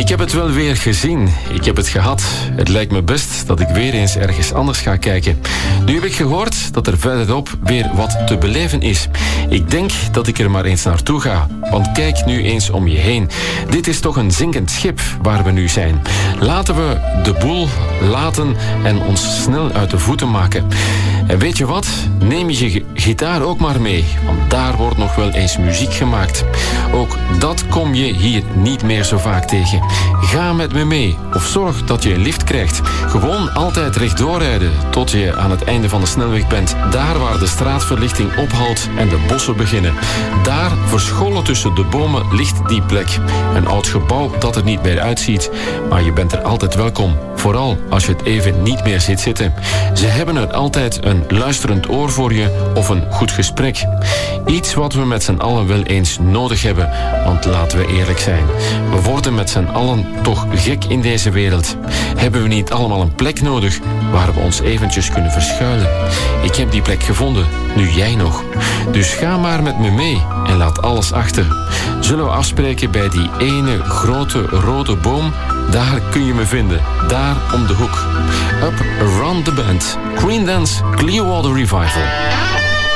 Ik heb het wel weer gezien. Ik heb het gehad. Het lijkt me best dat ik weer eens ergens anders ga kijken. Nu heb ik gehoord dat er verderop weer wat te beleven is. Ik denk dat ik er maar eens naartoe ga. Want kijk nu eens om je heen. Dit is toch een zinkend schip waar we nu zijn. Laten we de boel laten en ons snel uit de voeten maken. En weet je wat? Neem je gitaar ook maar mee. Want daar wordt nog wel eens muziek gemaakt. Ook dat kom je hier niet meer zo vaak tegen. Ga met me mee of zorg dat je een lift krijgt. Gewoon altijd rechtdoor rijden tot je aan het einde van de snelweg bent. Daar waar de straatverlichting ophoudt en de bossen beginnen. Daar, verscholen tussen de bomen, ligt die plek. Een oud gebouw dat er niet meer uitziet. Maar je bent er altijd welkom. Vooral als je het even niet meer ziet zitten. Ze hebben er altijd een luisterend oor voor je of een goed gesprek. Iets wat we met z'n allen wel eens nodig hebben. Want laten we eerlijk zijn. We worden met z'n allen toch gek in deze wereld. Hebben we niet allemaal een plek nodig waar we ons eventjes kunnen verschuilen? Ik heb die plek gevonden. Nu jij nog. Dus ga maar met me mee en laat alles achter. Zullen we afspreken bij die ene grote rode boom? Daar kun je me vinden. Daar om de hoek. Up Around the Bend. Creedence Clearwater Revival.